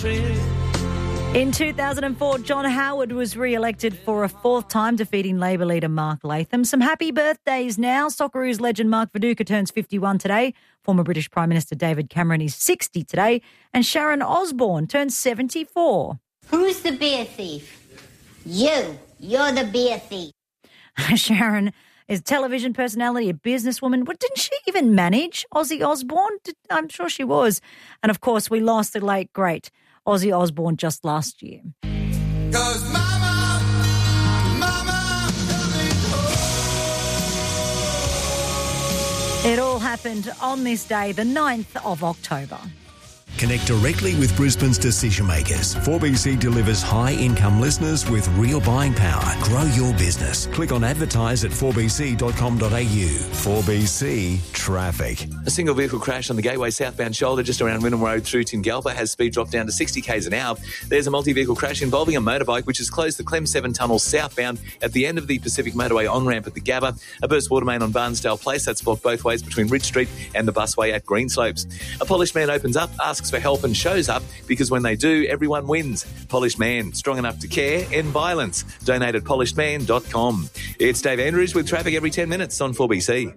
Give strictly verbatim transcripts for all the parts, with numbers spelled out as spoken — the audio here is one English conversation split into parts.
In two thousand four, John Howard was re-elected for a fourth time, defeating Labor leader Mark Latham. Some happy birthdays now. Socceroos legend Mark Viduka turns fifty-one today. Former British Prime Minister David Cameron is sixty today. And Sharon Osbourne turns seventy-four. Who's the beer thief? You. You're the beer thief. Sharon is a television personality, a businesswoman. What, didn't she even manage Ozzy Osbourne? Did, I'm sure she was. And, of course, we lost the late, great Ozzy Osbourne just last year. 'Cause mama, mama, it all happened on this day, the ninth of October. Connect directly with Brisbane's decision makers. four B C delivers high-income listeners with real buying power. Grow your business. Click on advertise at four b c dot com dot a u. four B C Traffic. A single vehicle crash on the Gateway southbound shoulder just around Wynnum Road through Tingalpa has speed dropped down to sixty k's an hour. There's a multi-vehicle crash involving a motorbike which has closed the Clem seven tunnel southbound at the end of the Pacific Motorway on-ramp at the Gabba. A burst water main on Barnsdale Place that's blocked both ways between Ridge Street and the busway at Greenslopes. A polished man opens up, asks for help and shows up because when they do, everyone wins. Polished Man, strong enough to care, end violence. Donate at polished man dot com. It's Dave Andrews with traffic every ten minutes on four B C.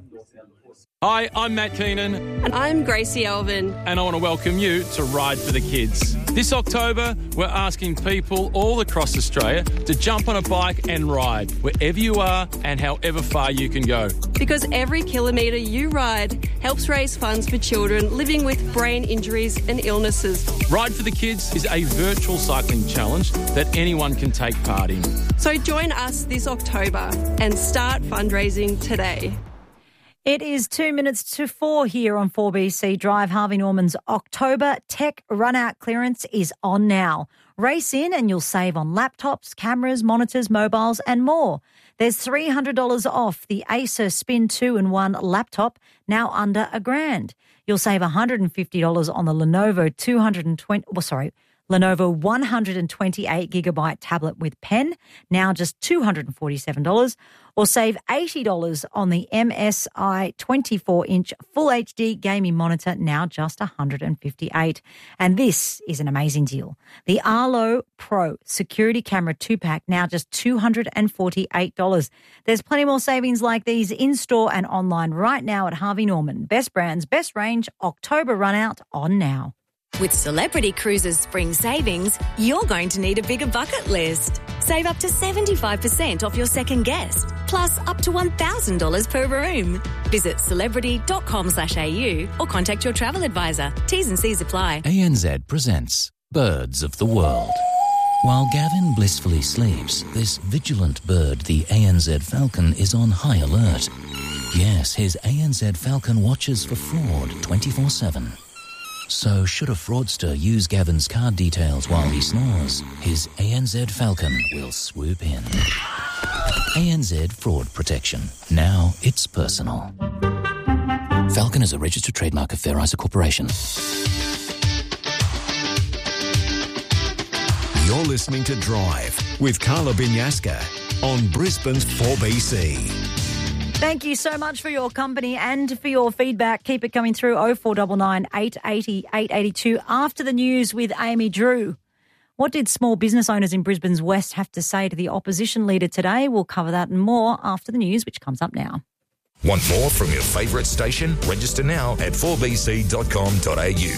Hi, I'm Matt Keenan. And I'm Gracie Elvin. And I want to welcome you to Ride for the Kids. This October, we're asking people all across Australia to jump on a bike and ride wherever you are and however far you can go. Because every kilometre you ride helps raise funds for children living with brain injuries and illnesses. Ride for the Kids is a virtual cycling challenge that anyone can take part in. So join us this October and start fundraising today. It is two minutes to four here on four B C Drive. Harvey Norman's October Tech Run-Out clearance is on now. Race in and you'll save on laptops, cameras, monitors, mobiles and more. There's three hundred dollars off the Acer Spin two in one laptop, now under a grand. You'll save one hundred fifty dollars on the Lenovo two hundred twenty, well, sorry, Lenovo one hundred twenty-eight gigabyte tablet with pen, now just two hundred forty-seven dollars, or save eighty dollars on the M S I twenty-four inch Full H D gaming monitor, now just one hundred fifty-eight dollars. And this is an amazing deal. The Arlo Pro security camera two-pack, now just two hundred forty-eight dollars. There's plenty more savings like these in-store and online right now at Harvey Norman. Best brands, best range, October run-out on now. With Celebrity Cruises Spring Savings, you're going to need a bigger bucket list. Save up to seventy-five percent off your second guest, plus up to one thousand dollars per room. Visit celebrity dot com slash a u or contact your travel advisor. T's and C's apply. A N Z presents Birds of the World. While Gavin blissfully sleeps, this vigilant bird, the A N Z falcon, is on high alert. Yes, his A N Z falcon watches for fraud twenty-four seven. So should a fraudster use Gavin's card details while he snores, his A N Z Falcon will swoop in. A N Z Fraud Protection. Now it's personal. Falcon is a registered trademark of Fair Isa Corporation. You're listening to Drive with Carla Binyaska on Brisbane's four B C. Thank you so much for your company and for your feedback. Keep it coming through oh four nine nine, eight eight oh, eight eight two. After the news with Amy Drew. What did small business owners in Brisbane's West have to say to the opposition leader today? We'll cover that and more after the news, which comes up now. Want more from your favourite station? Register now at four b c dot com dot a u.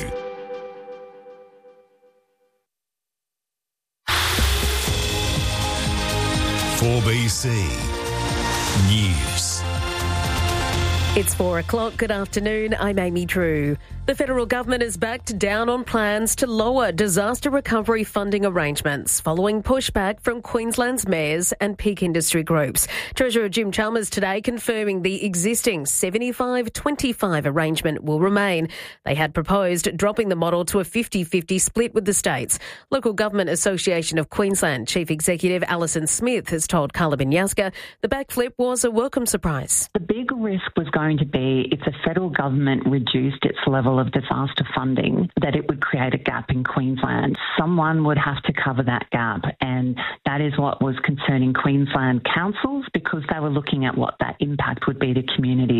four B C News. It's four o'clock. Good afternoon. I'm Amy Drew. The federal government is backed down on plans to lower disaster recovery funding arrangements following pushback from Queensland's mayors and peak industry groups. Treasurer Jim Chalmers today confirming the existing seventy-five twenty-five arrangement will remain. They had proposed dropping the model to a fifty-fifty split with the states. Local Government Association of Queensland Chief Executive Alison Smith has told Carla Binyaska the backflip was a welcome surprise. The big risk was going to be if the federal government reduced its level of disaster funding, that it would create a gap in Queensland. Someone would have to cover that gap, and that is what was concerning Queensland councils because they were looking at what that impact would be to communities.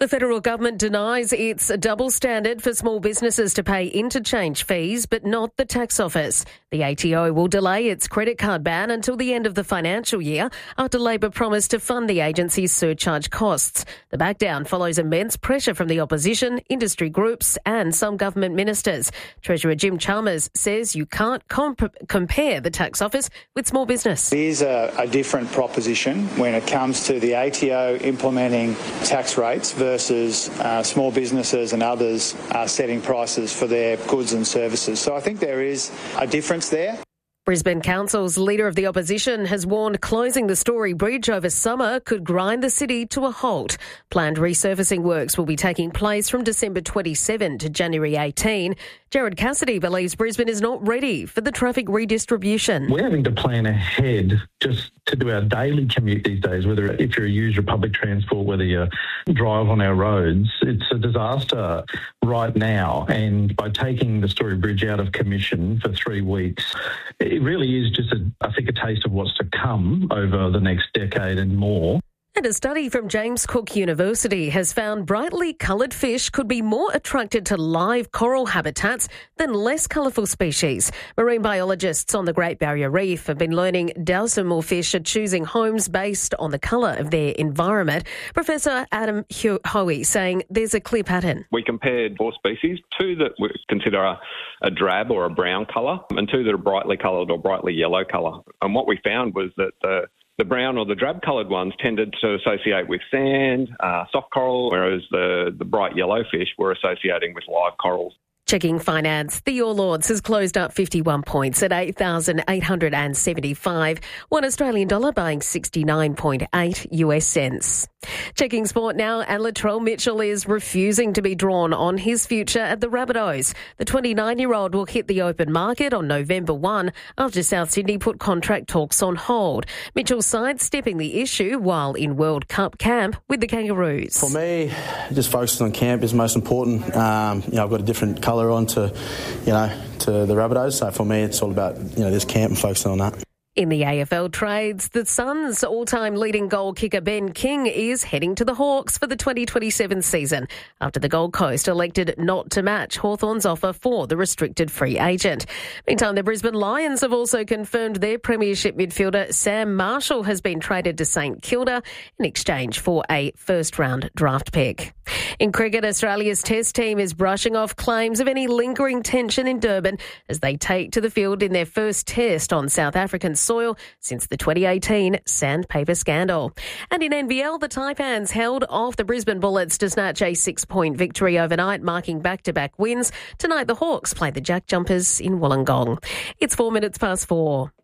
The federal government denies it's a double standard for small businesses to pay interchange fees, but not the tax office. The A T O will delay its credit card ban until the end of the financial year after Labor promised to fund the agency's surcharge costs. The backdown follows immense pressure from the opposition, industry groups and some government ministers. Treasurer Jim Chalmers says you can't comp- compare the tax office with small business. It is a, a different proposition when it comes to the A T O implementing tax rates versus versus uh, small businesses and others uh, setting prices for their goods and services. So I think there is a difference there. Brisbane Council's Leader of the Opposition has warned closing the Story Bridge over summer could grind the city to a halt. Planned resurfacing works will be taking place from December twenty-seventh to January eighteenth. Jared Cassidy believes Brisbane is not ready for the traffic redistribution. We're having to plan ahead just to do our daily commute these days, whether if you're a user of public transport, whether you drive on our roads. It's a disaster right now. And by taking the Story Bridge out of commission for three weeks, it really is just, a, I think, a taste of what's to come over the next decade and more. And a study from James Cook University has found brightly coloured fish could be more attracted to live coral habitats than less colourful species. Marine biologists on the Great Barrier Reef have been learning dowsomore fish are choosing homes based on the colour of their environment. Professor Adam Hoey saying there's a clear pattern. We compared four species, two that we consider a, a drab or a brown colour and two that are brightly coloured or brightly yellow colour. And what we found was that the The brown or the drab-coloured ones tended to associate with sand, uh, soft coral, whereas the, the bright yellow fish were associating with live corals. Checking finance, the All Ords has closed up fifty-one points at eight thousand eight hundred seventy-five, one Australian dollar buying sixty-nine point eight U S cents. Checking sport now, and Latrell Mitchell is refusing to be drawn on his future at the Rabbitohs. The twenty-nine-year-old will hit the open market on November first after South Sydney put contract talks on hold. Mitchell sidestepping the issue while in World Cup camp with the Kangaroos. For me, just focusing on camp is most important. Um, you know, I've got a different colour on to, you know, to the Rabbitohs. So for me, it's all about, you know, this camp and focusing on that. In the A F L trades, the Suns' all-time leading goal kicker Ben King is heading to the Hawks for the twenty twenty-seven season after the Gold Coast elected not to match Hawthorn's offer for the restricted free agent. Meantime, the Brisbane Lions have also confirmed their premiership midfielder Sam Marshall has been traded to St Kilda in exchange for a first-round draft pick. In cricket, Australia's Test team is brushing off claims of any lingering tension in Durban as they take to the field in their first Test on South African soil since the twenty eighteen sandpaper scandal. And in N B L, the Taipans held off the Brisbane Bullets to snatch a six-point victory overnight, marking back-to-back wins. Tonight, the Hawks play the Jack Jumpers in Wollongong. It's four minutes past four.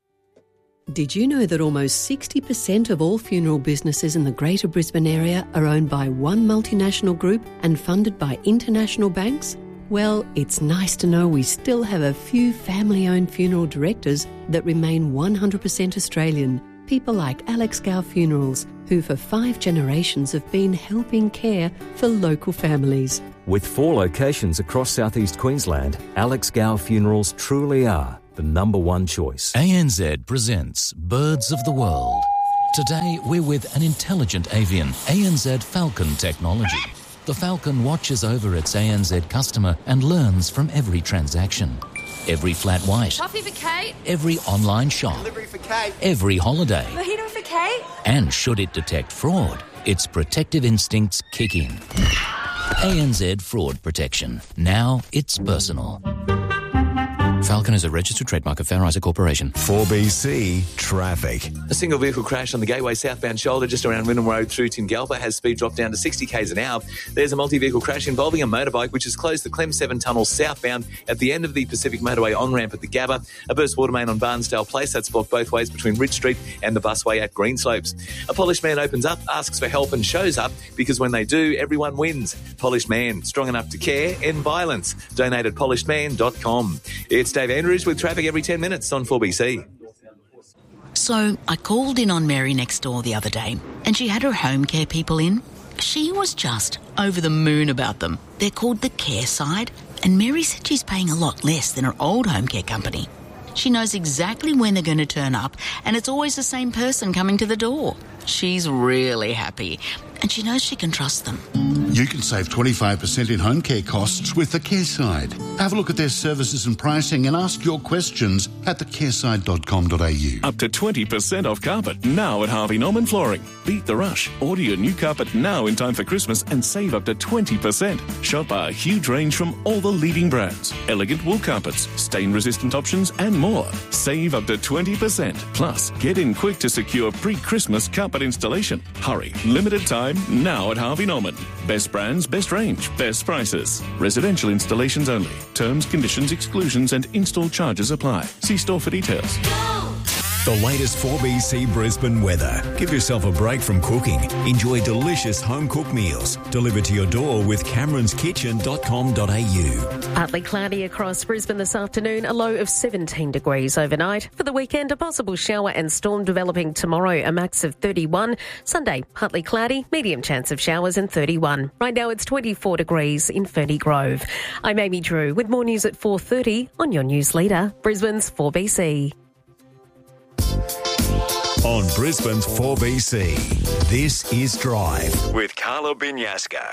Did you know that almost sixty percent of all funeral businesses in the Greater Brisbane area are owned by one multinational group and funded by international banks? Well, it's nice to know we still have a few family-owned funeral directors that remain one hundred percent Australian. People like Alex Gow Funerals, who for five generations have been helping care for local families. With four locations across southeast Queensland, Alex Gow Funerals truly are the number one choice. A N Z presents Birds of the World. Today, we're with an intelligent avian, A N Z Falcon technology. The Falcon watches over its A N Z customer and learns from every transaction. Every flat white. Coffee for Kate. Every online shop. Delivery for Kate. Every holiday. Mojito for Kate. And should it detect fraud, its protective instincts kick in. A N Z Fraud Protection. Now it's personal. Falcon is a registered trademark of Fair Isaac Corporation. four B C Traffic. A single vehicle crash on the Gateway southbound shoulder just around Wynnum Road through Tingalpa has speed dropped down to sixty k's an hour. There's a multi-vehicle crash involving a motorbike which has closed the Clem seven tunnel southbound at the end of the Pacific Motorway on-ramp at the Gabba. A burst water main on Barnsdale Place that's blocked both ways between Ridge Street and the busway at Greenslopes. A polished man opens up, asks for help and shows up because when they do, everyone wins. Polished Man, strong enough to care, end violence. Donate at polishedman dot com. It's Dave Andrews with traffic every ten minutes on four B C. So I called in on Mary next door the other day and she had her home care people in. She was just over the moon about them. They're called the Care Side and Mary said she's paying a lot less than her old home care company. She knows exactly when they're going to turn up and it's always the same person coming to the door. She's really happy and she knows she can trust them. You can save twenty-five percent in home care costs with the Careside. Have a look at their services and pricing and ask your questions at the careside dot com dot a u. Up to twenty percent off carpet now at Harvey Norman Flooring. Beat the rush. Order your new carpet now in time for Christmas and save up to twenty percent. Shop our huge range from all the leading brands. Elegant wool carpets, stain-resistant options and more. Save up to twenty percent. Plus, get in quick to secure pre-Christmas carpet installation. Hurry. Limited time now at Harvey Norman. Best brands, best range, best prices. Residential installations only. Terms, conditions, exclusions and install charges apply. See store for details. The latest four B C Brisbane weather. Give yourself a break from cooking. Enjoy delicious home-cooked meals delivered to your door with camerons kitchen dot com dot a u. Partly cloudy across Brisbane this afternoon, a low of seventeen degrees overnight. For the weekend, a possible shower and storm developing tomorrow, a max of thirty-one. Sunday, partly cloudy, medium chance of showers and thirty-one. Right now it's twenty-four degrees in Ferny Grove. I'm Amy Drew with more news at four thirty on your news leader, Brisbane's four B C. On Brisbane's four B C, this is Drive with Carla Binyaska.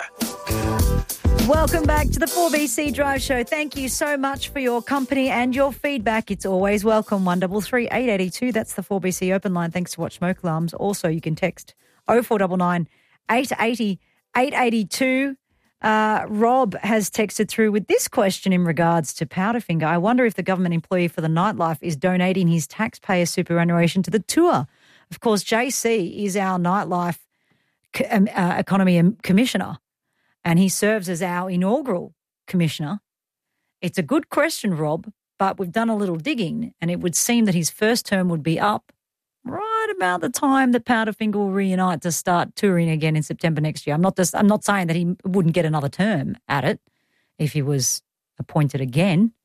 Welcome back to the four B C Drive Show. Thank you so much for your company and your feedback. It's always welcome. one three three, eight eight two. That's the four B C open line. Thanks to Watch Smoke Alarms. Also, you can text oh four nine nine, eight eight oh, eight eight two. Uh, Rob has texted through with this question in regards to Powderfinger. I wonder if the government employee for the nightlife is donating his taxpayer superannuation to the tour. Of course, J C is our nightlife co- um, uh, economy commissioner, and he serves as our inaugural commissioner. It's a good question, Rob, but we've done a little digging, and it would seem that his first term would be up right about the time that Powderfinger will reunite to start touring again in September next year. I'm not just, I'm not saying that he wouldn't get another term at it if he was appointed again,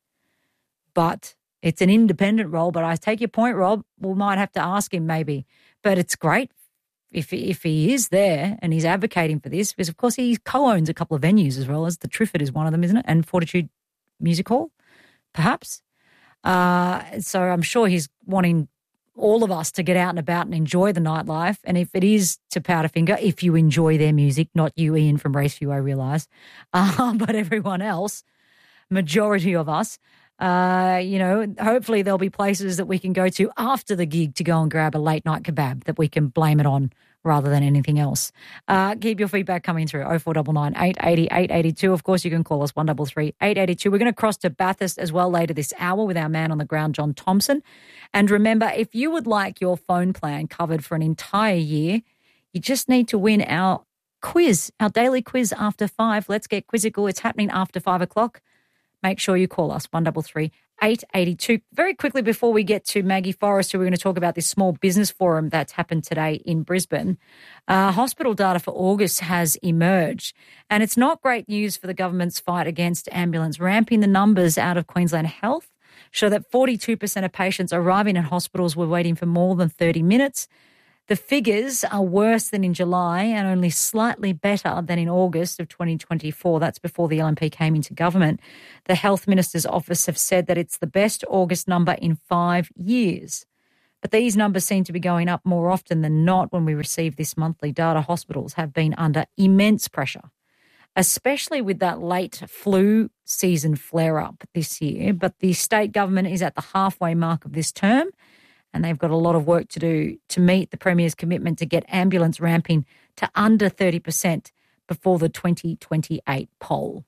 but it's an independent role. But I take your point, Rob. We might have to ask him maybe. But it's great if if he is there and he's advocating for this, because of course he co-owns a couple of venues as well, as the Trifford is one of them, isn't it? And Fortitude Music Hall, perhaps. Uh, so I'm sure he's wanting all of us to get out and about and enjoy the nightlife. And if it is to Powderfinger, if you enjoy their music, not you, Ian, from Raceview, I realise, uh, but everyone else, majority of us, uh, you know, hopefully there'll be places that we can go to after the gig to go and grab a late night kebab that we can blame it on rather than anything else. Uh, keep your feedback coming through, oh four nine nine, eight eight oh, eight eight two. Of course, you can call us, one three three, eight eight two. We're going to cross to Bathurst as well later this hour with our man on the ground, John Thompson. And remember, if you would like your phone plan covered for an entire year, you just need to win our quiz, our daily quiz after five. Let's get quizzical. It's happening after five o'clock. Make sure you call us, one three three, eight eight two. Very quickly before we get to Maggie Forrest, who we're going to talk about this small business forum that's happened today in Brisbane, uh, hospital data for August has emerged, and it's not great news for the government's fight against ambulance ramping. The numbers out of Queensland Health show that forty-two percent of patients arriving in hospitals were waiting for more than thirty minutes. The figures are worse than in July and only slightly better than in August of twenty twenty-four. That's before the L N P came into government. The Health Minister's office have said that it's the best August number in five years. But these numbers seem to be going up more often than not when we receive this monthly data. Hospitals have been under immense pressure, especially with that late flu season flare-up this year. But the state government is at the halfway mark of this term, and they've got a lot of work to do to meet the Premier's commitment to get ambulance ramping to under thirty percent before the twenty twenty-eight poll.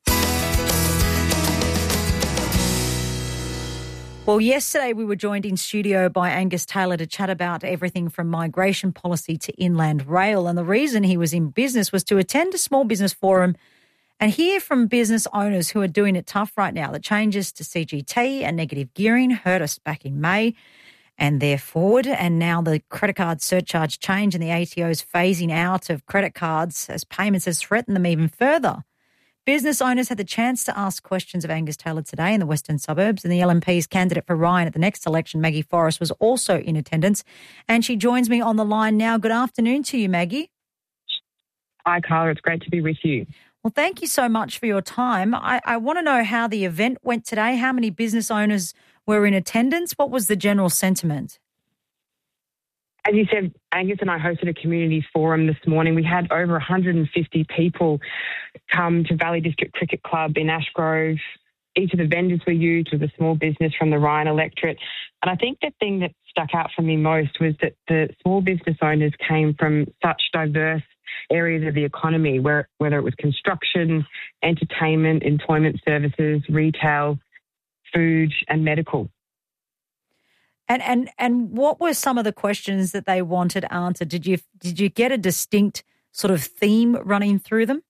Well, yesterday we were joined in studio by Angus Taylor to chat about everything from migration policy to inland rail. And the reason he was in business was to attend a small business forum and hear from business owners who are doing it tough right now. The changes to C G T and negative gearing hurt us back in May and they're forward. And now the credit card surcharge change and the A T O's phasing out of credit cards as payments has threatened them even further. Business owners had the chance to ask questions of Angus Taylor today in the Western Suburbs, and the L N P's candidate for Ryan at the next election, Maggie Forrest, was also in attendance, and she joins me on the line now. Good afternoon to you, Maggie. Hi, Carla. It's great to be with you. Well, thank you so much for your time. I, I want to know how the event went today. How many business owners were in attendance? What was the general sentiment? As you said, Angus and I hosted a community forum this morning. We had over one hundred fifty people come to Valley District Cricket Club in Ashgrove. Each of the vendors we used was a small business from the Ryan electorate. And I think the thing that stuck out for me most was that the small business owners came from such diverse areas of the economy, where, whether it was construction, entertainment, employment services, retail, food and medical. And and and what were some of the questions that they wanted answered? Did you did you get a distinct sort of theme running through them?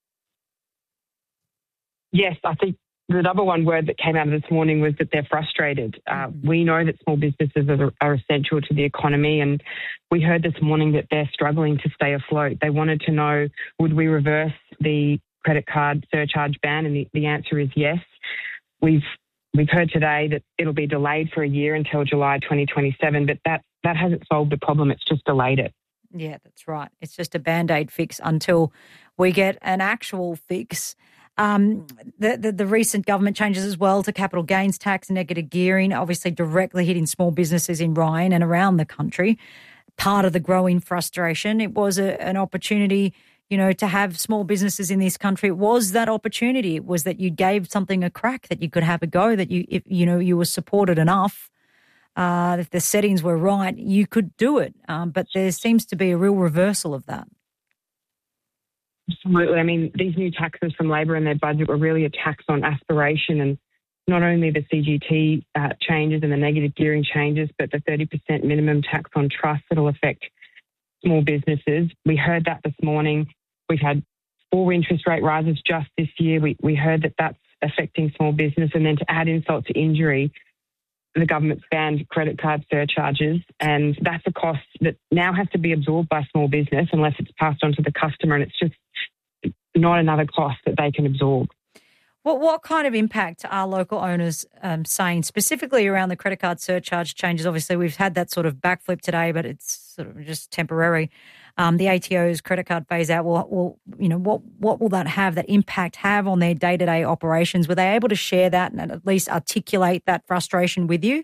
Yes, I think the number one word that came out of this morning was that they're frustrated. Uh, mm-hmm. We know that small businesses are, are essential to the economy, and we heard this morning that they're struggling to stay afloat. They wanted to know, would we reverse the credit card surcharge ban? And the, the answer is yes. We've We've heard today that it'll be delayed for a year until July twenty twenty-seven, but that, that hasn't solved the problem. It's just delayed it. Yeah, that's right. It's just a Band-Aid fix until we get an actual fix. Um, the, the, the recent government changes as well to capital gains tax and negative gearing, obviously directly hitting small businesses in Ryan and around the country. Part of the growing frustration, it was a, an opportunity, you know, to have small businesses in this country. It was that opportunity. It was that you gave something a crack, that you could have a go, that you, if, you know, you were supported enough. Uh, if the settings were right, you could do it. Um, but there seems to be a real reversal of that. Absolutely. I mean, these new taxes from Labor and their budget were really a tax on aspiration, and not only the C G T uh, changes and the negative gearing changes, but the thirty percent minimum tax on trusts that will affect small businesses. We heard that this morning. We've had four interest rate rises just this year. We, we heard that that's affecting small business. And then to add insult to injury, the government's banned credit card surcharges, and that's a cost that now has to be absorbed by small business unless it's passed on to the customer, and it's just not another cost that they can absorb. What what kind of impact are local owners um, saying specifically around the credit card surcharge changes? Obviously, we've had that sort of backflip today, but it's sort of just temporary. Um, the A T O's credit card phase out. Will, will you know what what will that have? That impact have on their day to day operations? Were they able to share that and at least articulate that frustration with you?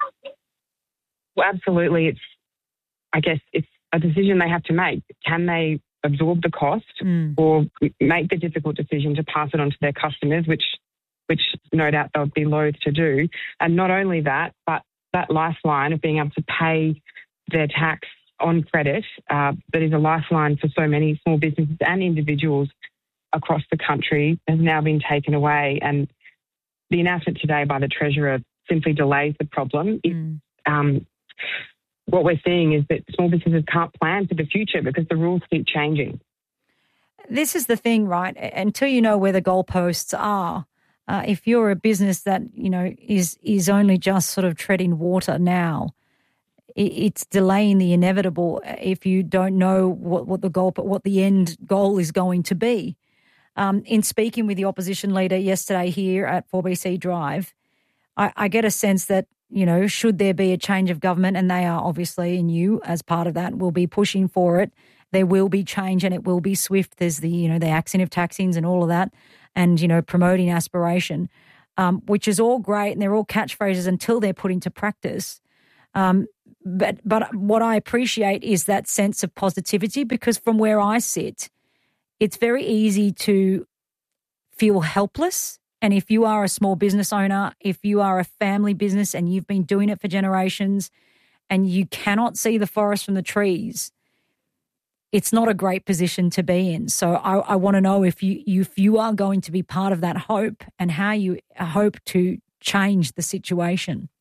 Well, absolutely. It's I guess it's a decision they have to make. Can they absorb the cost mm. or make the difficult decision to pass it on to their customers, which which no doubt they'll be loath to do. And not only that, but that lifeline of being able to pay their tax on credit uh, that is a lifeline for so many small businesses and individuals across the country has now been taken away. And the announcement today by the Treasurer simply delays the problem. Mm. It, um, what we're seeing is that small businesses can't plan for the future because the rules keep changing. This is the thing, right? Until you know where the goalposts are, uh, if you're a business that, you know, is is only just sort of treading water now, it, it's delaying the inevitable if you don't know what, what the goal, what the end goal is going to be. Um, in speaking with the opposition leader yesterday here at four B C Drive, I, I get a sense that, you know, should there be a change of government, and they are obviously, and you as part of that will be pushing for it, there will be change and it will be swift. There's the, you know, the accent of taxings and all of that, and, you know, promoting aspiration, um, which is all great, and they're all catchphrases until they're put into practice. Um, but but what I appreciate is that sense of positivity, because from where I sit, it's very easy to feel helpless. And if you are a small business owner, if you are a family business and you've been doing it for generations and you cannot see the forest from the trees, it's not a great position to be in. So I, I want to know if you, you if you are going to be part of that hope and how you hope to change the situation.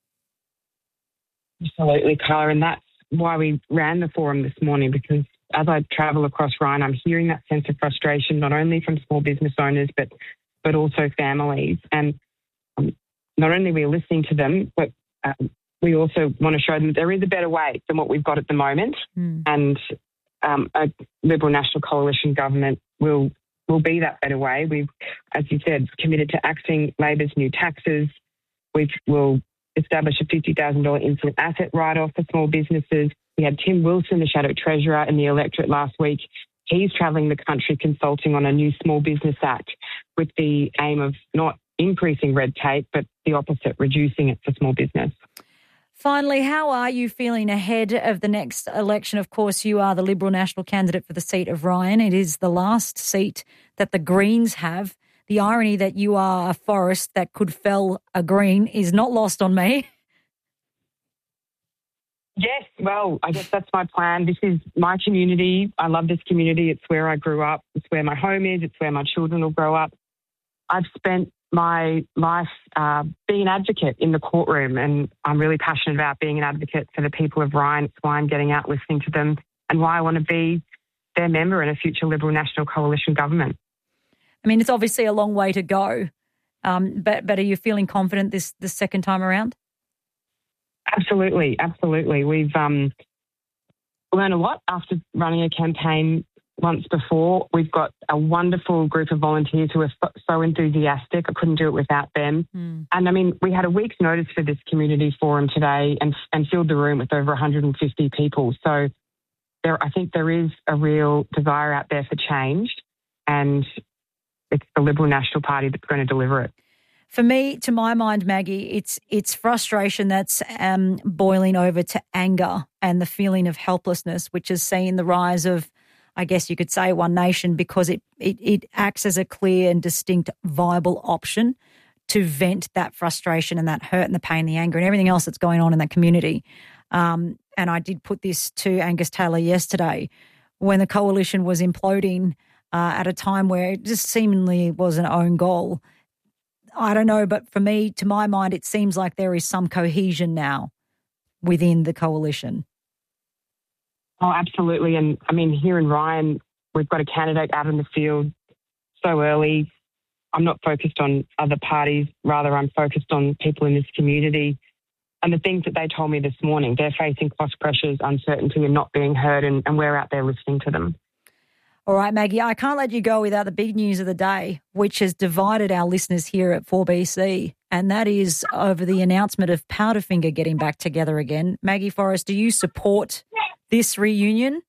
Absolutely, Carla, and that's why we ran the forum this morning, because as I travel across Ryan, I'm hearing that sense of frustration not only from small business owners but but also families. And um, not only are we listening to them, but um, we also want to show them that there is a better way than what we've got at the moment. Mm. And um, a Liberal National Coalition government will will be that better way. We've, as you said, committed to axing Labor's new taxes. We will establish a fifty thousand dollars instant asset write-off for small businesses. We had Tim Wilson, the Shadow Treasurer, in the electorate last week. He's travelling the country consulting on a new Small Business Act with the aim of not increasing red tape, but the opposite, reducing it for small business. Finally, how are you feeling ahead of the next election? Of course, you are the Liberal National candidate for the seat of Ryan. It is the last seat that the Greens have. The irony that you are a forest that could fell a Green is not lost on me. Yes, well, I guess that's my plan. This is my community. I love this community. It's where I grew up. It's where my home is. It's where my children will grow up. I've spent my life uh, being an advocate in the courtroom, and I'm really passionate about being an advocate for the people of Ryan. It's why I'm getting out listening to them and why I want to be their member in a future Liberal National Coalition government. I mean, it's obviously a long way to go, um, but but are you feeling confident this, this second time around? Absolutely, absolutely. We've um, learned a lot after running a campaign once before. We've got a wonderful group of volunteers who are so enthusiastic. I couldn't do it without them. Mm. And, I mean, we had a week's notice for this community forum today and and filled the room with over one hundred fifty people. So there, I think there is a real desire out there for change, and it's the Liberal National Party that's going to deliver it. For me, to my mind, Maggie, it's it's frustration that's um, boiling over to anger and the feeling of helplessness, which has seen the rise of, I guess you could say, One Nation, because it, it, it acts as a clear and distinct viable option to vent that frustration and that hurt and the pain, the anger and everything else that's going on in that community. Um, and I did put this to Angus Taylor yesterday when the coalition was imploding uh, at a time where it just seemingly was an own goal. I don't know, but for me, to my mind, it seems like there is some cohesion now within the coalition. Oh, absolutely. And, I mean, here in Ryan, we've got a candidate out in the field so early. I'm not focused on other parties. Rather, I'm focused on people in this community. And the things that they told me this morning, they're facing cost pressures, uncertainty and not being heard, and, and we're out there listening to them. All right, Maggie, I can't let you go without the big news of the day, which has divided our listeners here at four B C, and that is over the announcement of Powderfinger getting back together again. Maggie Forrest, do you support this reunion?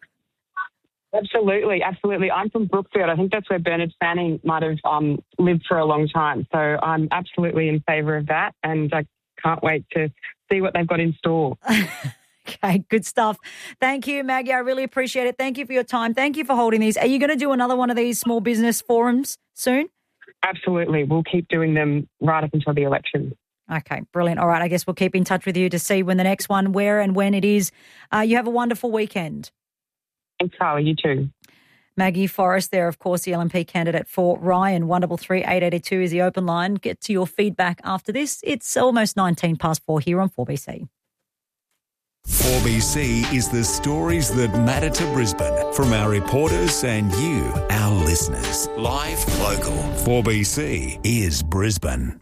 Absolutely, absolutely. I'm from Brookfield. I think that's where Bernard Fanning might have um, lived for a long time. So I'm absolutely in favour of that, and I can't wait to see what they've got in store. Okay, good stuff. Thank you, Maggie. I really appreciate it. Thank you for your time. Thank you for holding these. Are you going to do another one of these small business forums soon? Absolutely. We'll keep doing them right up until the election. Okay, brilliant. All right, I guess we'll keep in touch with you to see when the next one, where and when it is. Uh, you have a wonderful weekend. Thanks, Carly. You too. Maggie Forrest there, of course, the L N P candidate for Ryan. one three three, eight eight two is the open line. Get to your feedback after this. It's almost nineteen past four here on four B C. four B C is the stories that matter to Brisbane from our reporters and you, our listeners. Live, local. four B C is Brisbane.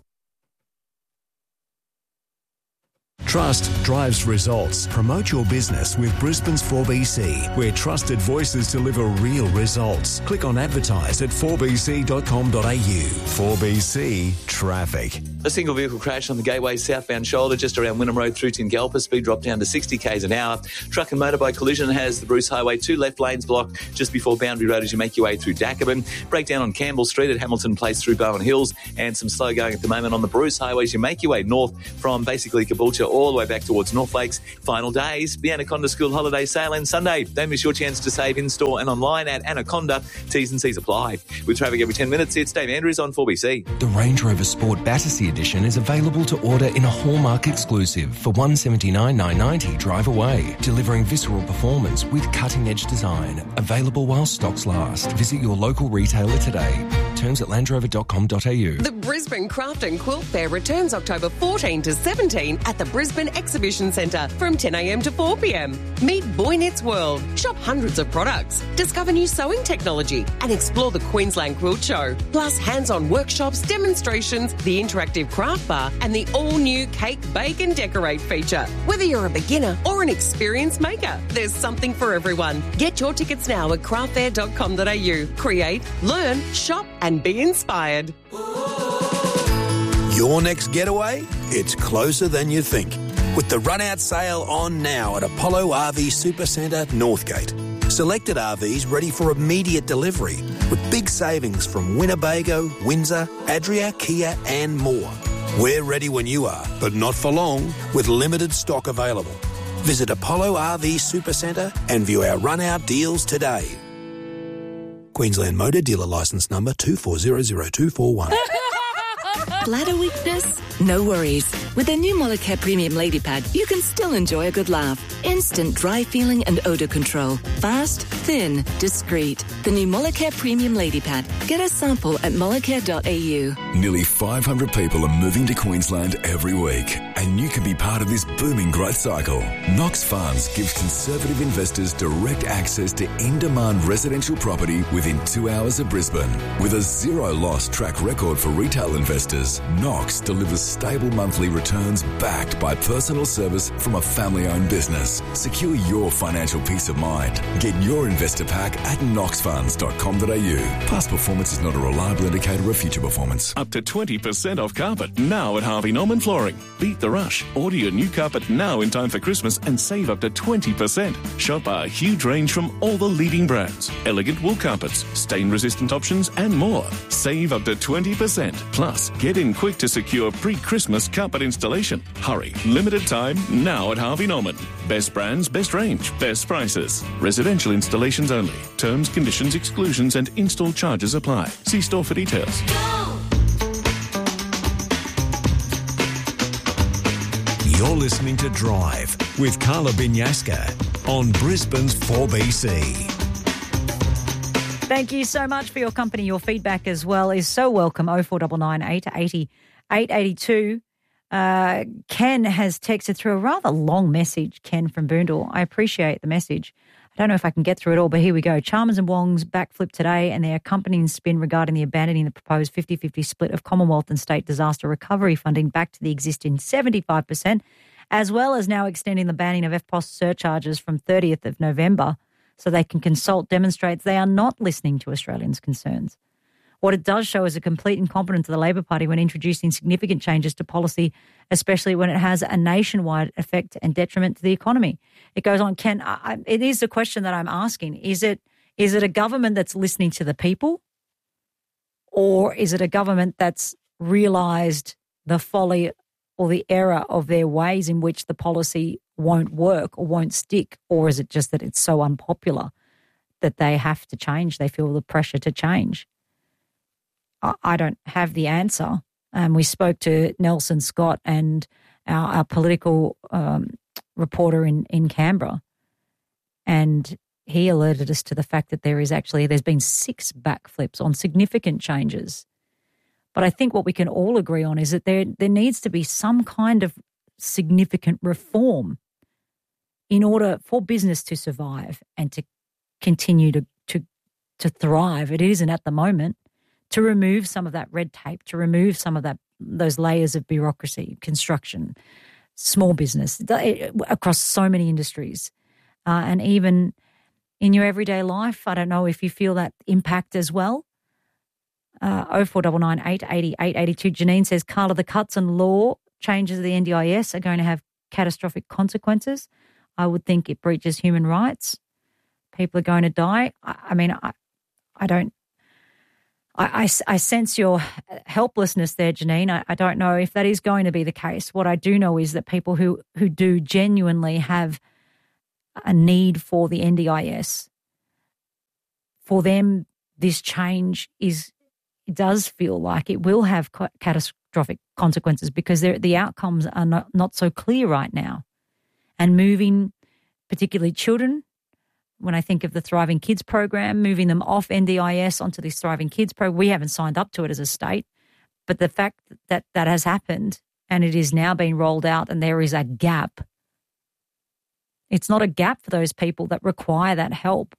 Trust drives results. Promote your business with Brisbane's four B C, where trusted voices deliver real results. Click on advertise at four b c dot com dot a u. four B C Traffic. A single vehicle crash on the Gateway southbound shoulder just around Wynnum Road through Tingalpa. Speed dropped down to sixty k's an hour. Truck and motorbike collision has the Bruce Highway two left lanes blocked just before Boundary Road as you make your way through Dacabin. Breakdown on Campbell Street at Hamilton Place through Bowen Hills, and some slow going at the moment on the Bruce Highway as you make your way north from basically Caboolture all the way back towards North Lakes. Final days, the Anaconda School Holiday Sale ends Sunday. Don't miss your chance to save in-store and online at Anaconda. T's and C's apply. With traffic every ten minutes, it's Dave Andrews on four B C. The Range Rover Sport Battersea Edition is available to order in a Hallmark exclusive for one hundred seventy-nine thousand nine hundred ninety dollars drive away, delivering visceral performance with cutting-edge design. Available while stocks last. Visit your local retailer today. Terms at land rover dot com dot a u. The Brisbane Craft and Quilt Fair returns October fourteenth to seventeenth at the Brisbane Exhibition Centre from ten a m to four p m. Meet Boy Knits World, shop hundreds of products, discover new sewing technology and explore the Queensland Quilt Show. Plus hands-on workshops, demonstrations, the interactive craft bar and the all-new Cake, Bake and Decorate feature. Whether you're a beginner or an experienced maker, there's something for everyone. Get your tickets now at craft fair dot com dot a u. Create, learn, shop and be inspired. Your next getaway? It's closer than you think. With the run-out sale on now at Apollo R V Supercentre, Northgate. Selected R Vs ready for immediate delivery with big savings from Winnebago, Windsor, Adria, Kia and more. We're ready when you are, but not for long, with limited stock available. Visit Apollo R V Supercentre and view our run-out deals today. Queensland Motor Dealer Licence Number two four zero zero two four one. Bladder weakness? No worries. With the new Molicare Premium Lady Pad, you can still enjoy a good laugh. Instant dry feeling and odour control. Fast, thin, discreet. The new Molicare Premium Lady Pad. Get a sample at molicare dot a u. Nearly five hundred people are moving to Queensland every week, and you can be part of this booming growth cycle. Knox Funds gives conservative investors direct access to in-demand residential property within two hours of Brisbane. With a zero-loss track record for retail investors, Knox delivers stable monthly returns backed by personal service from a family-owned business. Secure your financial peace of mind. Get your investor pack at knox funds dot com dot a u. Past performance is not a reliable indicator of future performance. Up to twenty percent off carpet now at Harvey Norman Flooring. Beat the rush. Order your new carpet now in time for Christmas and save up to twenty percent. Shop our huge range from all the leading brands. Elegant wool carpets, stain-resistant options and more. Save up to twenty percent. Plus, get in quick to secure pre-Christmas carpet installation. Hurry. Limited time now at Harvey Norman. Best brands, best range, best prices. Residential installations only. Terms, conditions, exclusions and install charges apply. See store for details. You're listening to Drive with Carla Binyaska on Brisbane's four B C. Thank you so much for your company. Your feedback as well is so welcome. oh four nine nine, eight eight oh, eight eight two. Uh, Ken has texted through a rather long message, Ken from Boondall. I appreciate the message. I don't know if I can get through it all, but here we go. Chalmers and Wong's backflip today and their accompanying spin regarding the abandoning the proposed fifty-fifty split of Commonwealth and state disaster recovery funding back to the existing seventy-five percent, as well as now extending the banning of F P O S surcharges from thirtieth of November so they can consult demonstrates they are not listening to Australians' concerns. What it does show is a complete incompetence of the Labor Party when introducing significant changes to policy, especially when it has a nationwide effect and detriment to the economy. It goes on, Ken, I, it is the question that I'm asking. Is it is it a government that's listening to the people, or is it a government that's realised the folly or the error of their ways in which the policy won't work or won't stick, or is it just that it's so unpopular that they have to change, they feel the pressure to change? I don't have the answer. Um, we spoke to Nelson Scott and our, our political um, reporter in, in Canberra, and he alerted us to the fact that there is actually, there's been six backflips on significant changes. But I think what we can all agree on is that there there needs to be some kind of significant reform in order for business to survive and to continue to to, to thrive. It isn't at the moment. To remove some of that red tape, to remove some of that those layers of bureaucracy, construction, small business, across so many industries. Uh, and even in your everyday life, I don't know if you feel that impact as well. Uh, oh four nine nine, eight eight oh, eight eight two. Janine says, Carla, the cuts and law changes of the N D I S are going to have catastrophic consequences. I would think it breaches human rights. People are going to die. I, I mean, I, I don't, I, I, I sense your helplessness there, Janine. I, I don't know if that is going to be the case. What I do know is that people who, who do genuinely have a need for the N D I S, for them, this change is, it does feel like it will have catastrophic consequences because the outcomes are not, not so clear right now. And moving particularly children, when I think of the Thriving Kids program, moving them off N D I S onto this Thriving Kids program, we haven't signed up to it as a state, but the fact that that has happened and it is now being rolled out and there is a gap, it's not a gap for those people that require that help.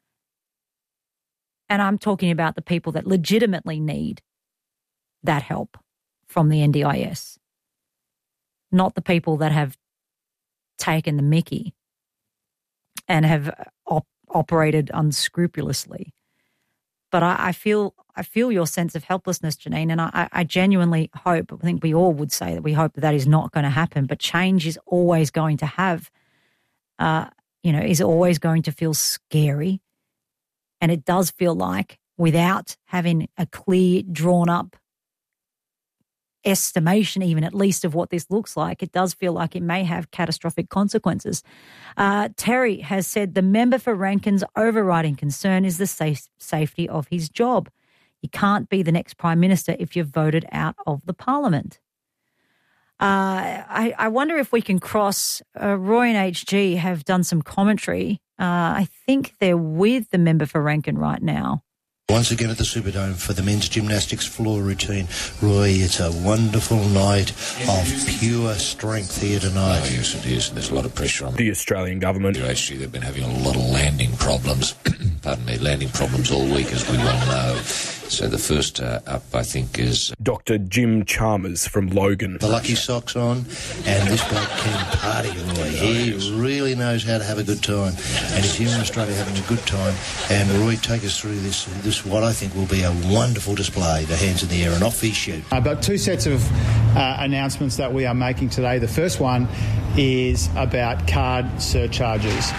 And I'm talking about the people that legitimately need that help from the N D I S, not the people that have taken the mickey and have op- operated unscrupulously. But I, I feel I feel your sense of helplessness, Janine, and I, I genuinely hope, I think we all would say that we hope that that is not going to happen, but change is always going to have, uh, you know, is always going to feel scary. And it does feel like without having a clear, drawn up estimation even at least of what this looks like, it does feel like it may have catastrophic consequences. Uh, Terry has said the member for Rankin's overriding concern is the safe, safety of his job. You can't be the next Prime Minister if you're voted out of the Parliament. Uh, I, I wonder if we can cross, uh, Roy and H G have done some commentary. Uh, I think they're with the member for Rankin right now. Once again at the Superdome for the men's gymnastics floor routine. Roy, it's a wonderful night of pure strength here tonight. Oh, yes, it is. There's a lot of pressure on the Australian government. Actually, they've been having a lot of landing problems. Pardon me, landing problems all week, as we well know. So the first uh, up, I think, is Doctor Jim Chalmers from Logan. The lucky socks on, and this bloke can party, Roy. He really knows how to have a good time. And he's here in Australia having a good time. And Roy, take us through this, this what I think will be a wonderful display. The hands in the air and off he shoot. I've got two sets of uh, announcements that we are making today. The first one is about card surcharges.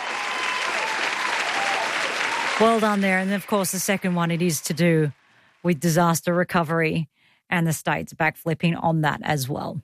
Well done there. And, of course, the second one, it is to do with disaster recovery and the states backflipping on that as well.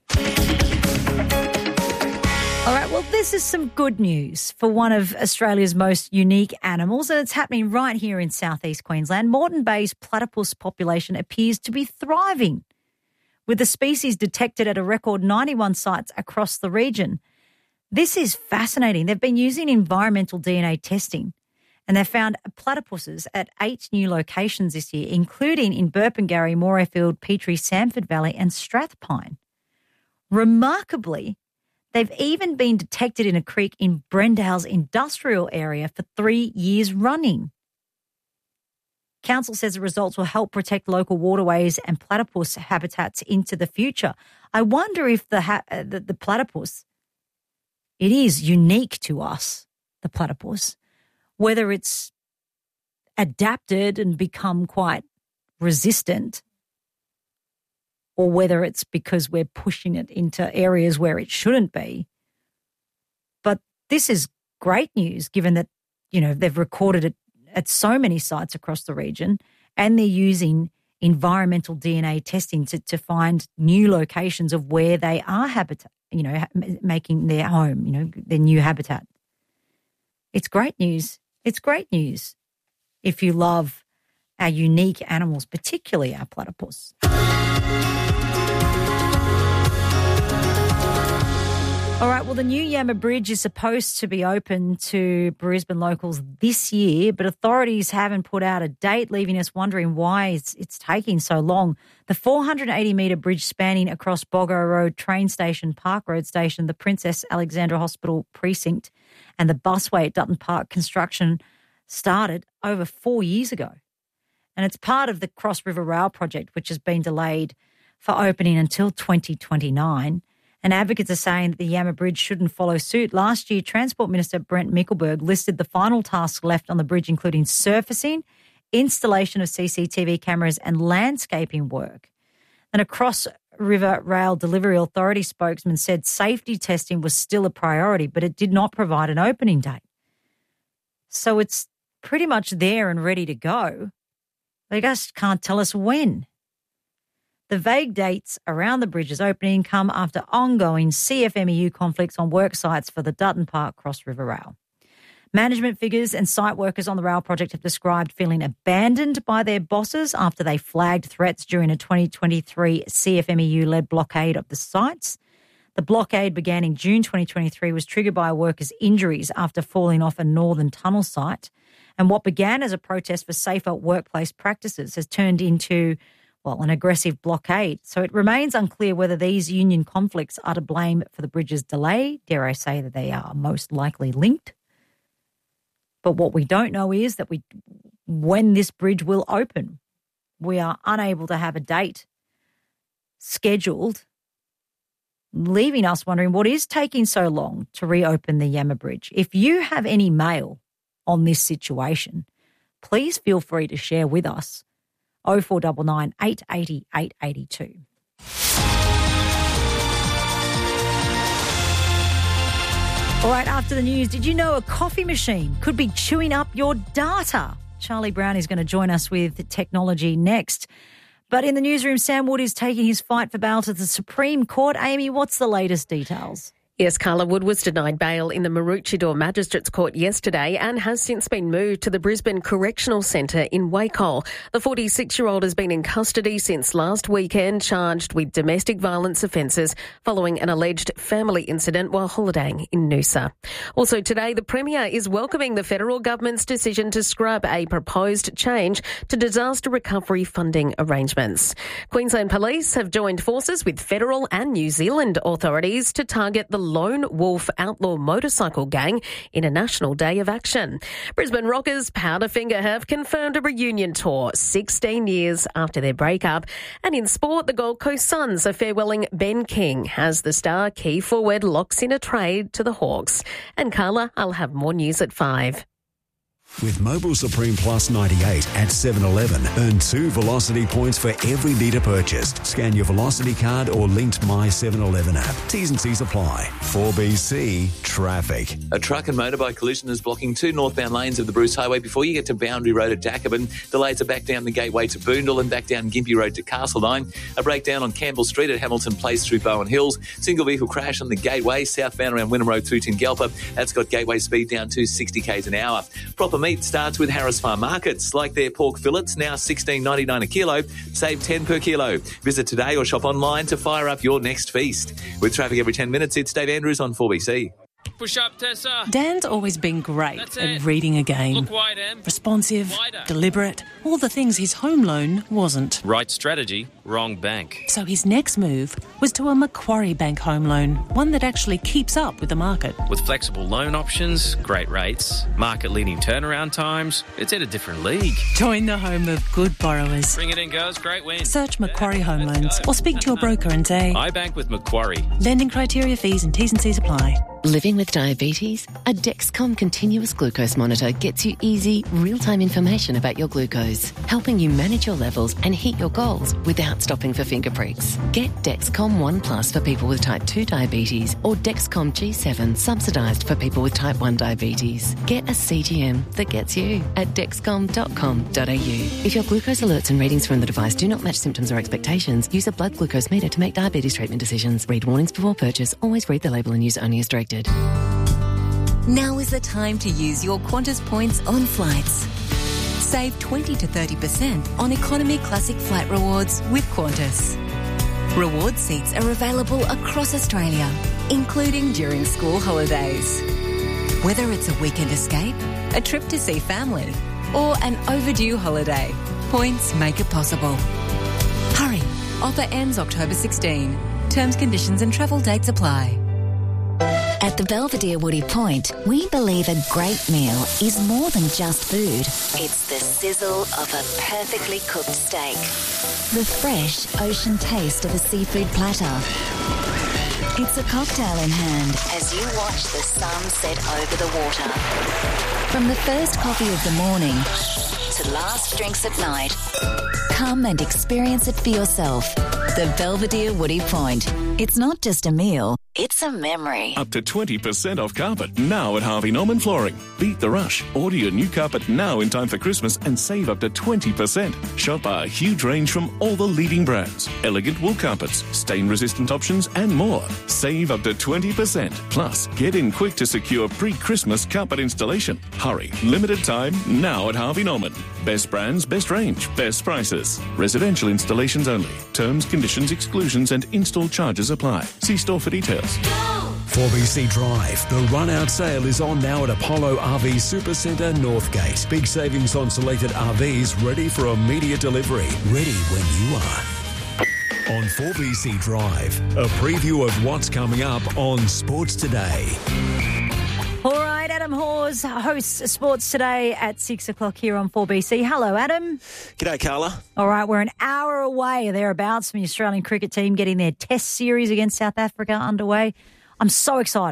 All right, well, this is some good news for one of Australia's most unique animals, and it's happening right here in southeast Queensland. Moreton Bay's platypus population appears to be thriving, with the species detected at a record ninety-one sites across the region. This is fascinating. They've been using environmental D N A testing, and they found platypuses at eight new locations this year, including in Burpengary, Morayfield, Petrie, Samford Valley and Strathpine. Remarkably, they've even been detected in a creek in Brendale's industrial area for three years running. Council says the results will help protect local waterways and platypus habitats into the future. I wonder if the, ha- the, the platypus, it is unique to us, the platypus, whether it's adapted and become quite resistant, or whether it's because we're pushing it into areas where it shouldn't be. But this is great news, given that, you know, they've recorded it at so many sites across the region, and they're using environmental D N A testing to, to find new locations of where they are habitat, you know, making their home, you know, their new habitat. It's great news. It's great news if you love our unique animals, particularly our platypus. All right, well, the new Yama Bridge is supposed to be open to Brisbane locals this year, but authorities haven't put out a date, leaving us wondering why it's, it's taking so long. The four hundred eighty metre bridge spanning across Boggo Road train station, Park Road station, the Princess Alexandra Hospital precinct and the busway at Dutton Park construction started over four years ago. And it's part of the Cross River Rail project, which has been delayed for opening until twenty twenty-nine. And advocates are saying that the Yama Bridge shouldn't follow suit. Last year, Transport Minister Brent Mickelberg listed the final tasks left on the bridge, including surfacing, installation of C C T V cameras and landscaping work. And a Cross River Rail Delivery Authority spokesman said safety testing was still a priority, but it did not provide an opening date. So it's pretty much there and ready to go. They just can't tell us when. The vague dates around the bridge's opening come after ongoing C F M E U conflicts on work sites for the Dutton Park Cross River Rail. Management figures and site workers on the rail project have described feeling abandoned by their bosses after they flagged threats during a twenty twenty-three C F M E U-led blockade of the sites. The blockade began in June twenty twenty-three, was triggered by workers' injuries after falling off a northern tunnel site. And what began as a protest for safer workplace practices has turned into, well, an aggressive blockade. So it remains unclear whether these union conflicts are to blame for the bridge's delay. Dare I say that they are most likely linked. But what we don't know is that we, when this bridge will open, we are unable to have a date scheduled, leaving us wondering what is taking so long to reopen the Yama Bridge. If you have any mail on this situation, please feel free to share with us. oh four nine nine, eight eight zero, eight eight two. All right, after the news, did you know a coffee machine could be chewing up your data? Charlie Brown is going to join us with technology next. But in the newsroom, Sam Wood is taking his fight for bail to the Supreme Court. Amy, what's the latest details? Yes, Carla Wood was denied bail in the Maroochydore Magistrates Court yesterday and has since been moved to the Brisbane Correctional Centre in Wacol. The forty-six-year-old has been in custody since last weekend, charged with domestic violence offences following an alleged family incident while holidaying in Noosa. Also today, the Premier is welcoming the federal government's decision to scrub a proposed change to disaster recovery funding arrangements. Queensland Police have joined forces with federal and New Zealand authorities to target the Lone Wolf outlaw motorcycle gang in a national day of action. Brisbane rockers Powderfinger have confirmed a reunion tour sixteen years after their breakup. And in sport, the Gold Coast Suns are farewelling Ben King as the star key forward locks in a trade to the Hawks. And Carla, I'll have more news at five. With Mobil Supreme Plus ninety-eight at seven eleven, earn two Velocity points for every litre purchased. Scan your Velocity card or linked My seven eleven app. T's and C's apply. four B C Traffic. A truck and motorbike collision is blocking two northbound lanes of the Bruce Highway before you get to Boundary Road at Jacobin. Delays are back down the Gateway to Boondall and back down Gympie Road to Castledine. A breakdown on Campbell Street at Hamilton Place through Bowen Hills. Single vehicle crash on the Gateway southbound around Wynnum Road through Tingalpa. That's got Gateway speed down to sixty k's an hour. Proper meat starts with Harris Farm Markets. Like their pork fillets, now sixteen ninety-nine a kilo. Save ten per kilo. Visit today or shop online to fire up your next feast. With traffic every ten minutes, it's Dave Andrews on four B C. Push up, Tessa. Dan's always been great That's at it. reading a game. Look wide, Em. Responsive, Wider. deliberate, all the things his home loan wasn't. Right strategy, wrong bank. So his next move was to a Macquarie Bank home loan, one that actually keeps up with the market. With flexible loan options, great rates, market-leading turnaround times, it's in a different league. Join the home of good borrowers. Bring it in, girls. Great win. Search Macquarie Home Loans or speak to your broker and say, I bank with Macquarie. lending criteria, fees and T's and C's apply. Living with diabetes? A Dexcom continuous glucose monitor gets you easy, real-time information about your glucose, helping you manage your levels and hit your goals without stopping for finger pricks. Get Dexcom One Plus for people with type two diabetes or Dexcom G seven subsidised for people with type one diabetes. Get a C G M that gets you at dexcom dot com dot a u. If your glucose alerts and readings from the device do not match symptoms or expectations, use a blood glucose meter to make diabetes treatment decisions. Read warnings before purchase. Always read the label and use only as directed. Now is the time to use your Qantas points on flights. Save twenty to thirty percent on Economy Classic Flight Rewards with Qantas. Reward seats are available across Australia, including during school holidays. Whether it's a weekend escape, a trip to see family, or an overdue holiday, points make it possible. Hurry! Offer ends October sixteenth. Terms, conditions and travel dates apply. At the Belvedere Woody Point, we believe a great meal is more than just food. It's the sizzle of a perfectly cooked steak, the fresh ocean taste of a seafood platter. It's a cocktail in hand as you watch the sun set over the water. From the first coffee of the morning to last drinks at night, come and experience it for yourself. The Belvedere Woody Point. It's not just a meal, it's a memory. Up to twenty percent off carpet now at Harvey Norman Flooring. Beat the rush. Order your new carpet now in time for Christmas and save up to twenty percent. Shop our huge range from all the leading brands. Elegant wool carpets, stain-resistant options and more. Save up to twenty percent. Plus, get in quick to secure pre-Christmas carpet installation. Hurry. Limited time now at Harvey Norman. Best brands, best range, best prices. Residential installations only. Terms, conditions, exclusions and install charges apply. See store for details. four B C Drive. The run-out sale is on now at Apollo R V Supercentre Northgate. Big savings on selected R Vs ready for immediate delivery. Ready when you are. On four B C Drive, a preview of what's coming up on Sports Today. All right, Adam Hawes hosts Sports Today at six o'clock here on four B C. Hello, Adam. G'day, Carla. All right, we're an hour away, thereabouts, from the Australian cricket team getting their test series against South Africa underway. I'm so excited.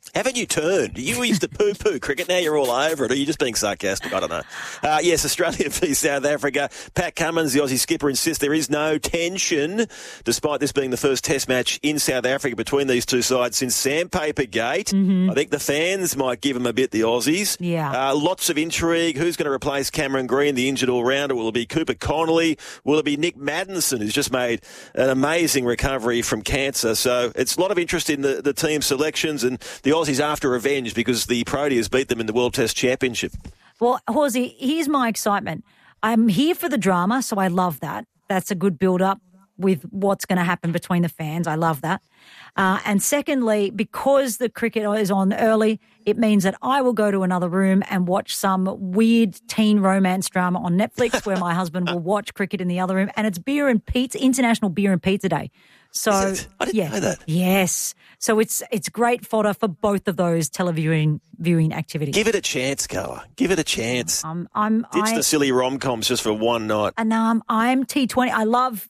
Haven't you turned? You used to poo-poo cricket, now you're all over it. Or are you just being sarcastic? I don't know. Uh, yes, Australia v South Africa. Pat Cummins, the Aussie skipper, insists there is no tension, despite this being the first test match in South Africa between these two sides since Sandpaper Gate. Mm-hmm. I think the fans might give them a bit, the Aussies. Yeah. Uh, lots of intrigue. Who's going to replace Cameron Green, the injured all-rounder? Will it be Cooper Connolly? Will it be Nick Maddinson, who's just made an amazing recovery from cancer? So it's a lot of interest in the, the team selections, and the Aussies after revenge because the Proteas beat them in the World Test Championship. Well, Horsey, here's my excitement. I'm here for the drama, so I love that. That's a good build-up with what's going to happen between the fans. I love that. Uh, and secondly, because the cricket is on early, it means that I will go to another room and watch some weird teen romance drama on Netflix where my husband will watch cricket in the other room. And it's beer and pizza, International Beer and Pizza Day. So, Is it? I didn't yeah, know that. Yes. So it's it's great fodder for both of those televiewing viewing activities. Give it a chance, Carla. Give it a chance. Um, I'm Ditch I, the silly rom-coms just for one night. And um, I'm T twenty. I love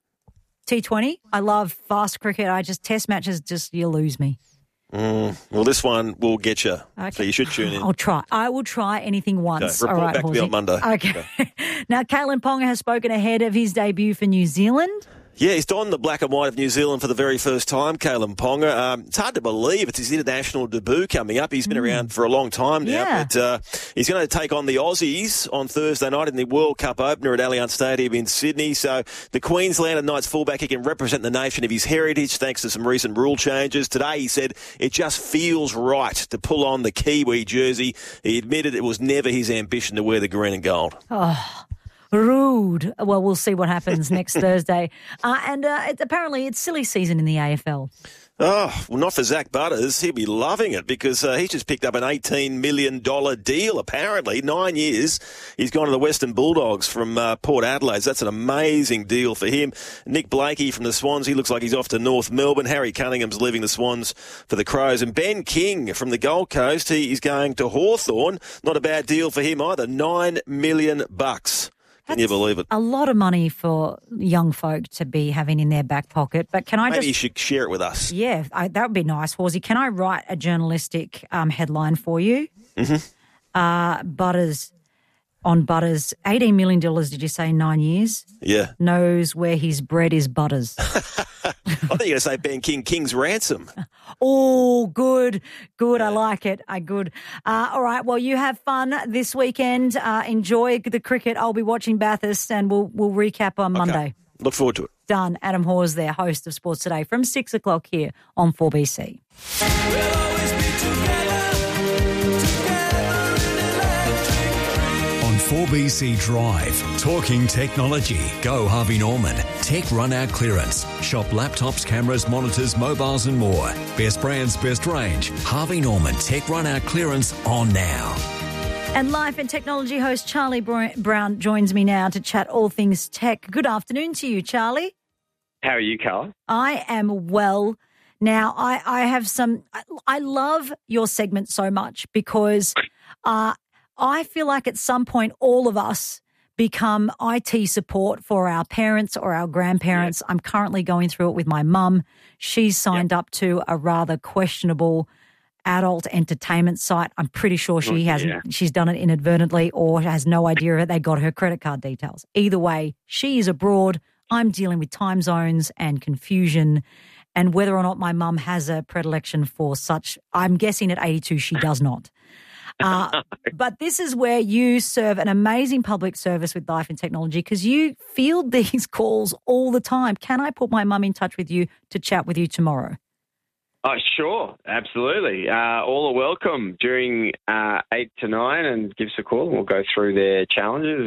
T twenty. I love fast cricket. I just test matches. Just you lose me. Mm, well, this one will get you, Okay. so you should tune in. I'll try. I will try anything once. Okay, report All right, back to me Horsey. on Monday. Okay. Now, Kalen Ponga has spoken ahead of his debut for New Zealand. Yeah, he's donned the black and white of New Zealand for the very first time, Kalen Ponga. Um, it's hard to believe it's his international debut coming up. He's been mm. around for a long time now, Yeah. but uh, he's going to take on the Aussies on Thursday night in the World Cup opener at Allianz Stadium in Sydney. So the Queenslander Knights fullback, he can represent the nation of his heritage thanks to some recent rule changes. Today, he said, it just feels right to pull on the Kiwi jersey. He admitted it was never his ambition to wear the green and gold. Oh, rude. Well, we'll see what happens next Thursday. Uh, and uh, it, apparently it's silly season in the A F L. Oh, well, not for Zach Butters. He'll be loving it because uh, he's just picked up an eighteen million dollars deal, apparently. Nine years. He's gone to the Western Bulldogs from uh, Port Adelaide. That's an amazing deal for him. Nick Blakey from the Swans, he looks like he's off to North Melbourne. Harry Cunningham's leaving the Swans for the Crows. And Ben King from the Gold Coast, he is going to Hawthorn. Not a bad deal for him either. Nine million bucks. Can you believe it? A lot of money for young folk to be having in their back pocket. But can I Maybe just... you should share it with us. Yeah, I, that would be nice, Horsey. Can I write a journalistic um, headline for you? Mm-hmm. Uh, Butters, on Butters, eighteen million dollars, did you say, nine years? Yeah. Knows where his bread is Butters. I think you're going to say Ben King, King's ransom. Oh, good, good. I like it. I good. Uh, all right. Well, you have fun this weekend. Uh, enjoy the cricket. I'll be watching Bathurst, and we'll we'll recap on Okay. Monday. Look forward to it. Done. Adam Hawes there, host of Sports Today from six o'clock here on four B C. On four B C Drive, talking technology. Go Harvey Norman. Tech run out clearance. Shop laptops, cameras, monitors, mobiles and more. Best brands, best range. Harvey Norman Tech run out clearance on now. And life and technology host Charlie Brown joins me now to chat all things tech. Good afternoon to you, Charlie. How are you, Carla? I am well. Now, I, I have some, I, I love your segment so much because uh, I feel like at some point all of us become I T support for our parents or our grandparents. Yep. I'm currently going through it with my mum. She's signed yep. up to a rather questionable adult entertainment site. I'm pretty sure she oh, hasn't, yeah. she's done it inadvertently or has no idea they got her credit card details. Either way, she is abroad. I'm dealing with time zones and confusion and whether or not my mum has a predilection for such. I'm guessing at eighty-two she does not. Uh, but this is where you serve an amazing public service with life and technology because you field these calls all the time. Can I put my mum in touch with you to chat with you tomorrow? Oh, sure. Absolutely. Uh, all are welcome during uh, eight to nine and give us a call. We'll go through their challenges